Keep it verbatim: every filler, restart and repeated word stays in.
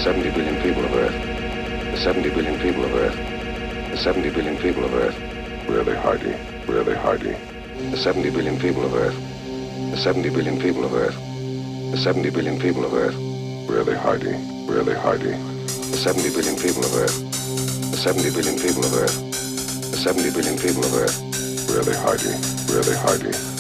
seventy billion people of Earth, the seventy billion people of Earth, the seventy billion people of Earth, really hardy, really hardy. The seventy billion people of Earth, the seventy billion people of Earth, the seventy billion people of Earth, really hardy, really hardy. The seventy billion people of Earth, the seventy billion people of Earth, the seventy billion people of Earth, really hardy, really hardy.